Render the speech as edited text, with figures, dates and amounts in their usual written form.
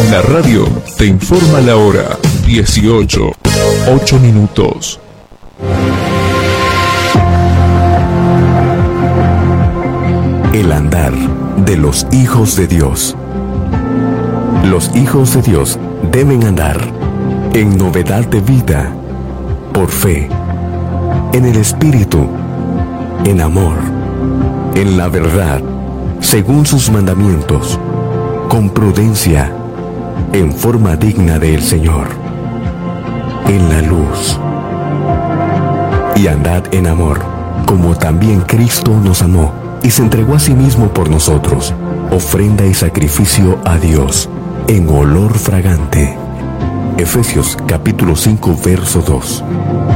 La radio te informa la hora 18, 8 minutos. El andar de los hijos de Dios. Los hijos de Dios deben andar en novedad de vida, por fe, en el Espíritu, en amor, en la verdad, según sus mandamientos, con prudencia, en forma digna del Señor, en la luz. Y andad en amor, como también Cristo nos amó y se entregó a sí mismo por nosotros, ofrenda y sacrificio a Dios, en olor fragante. Efesios capítulo 5, verso 2.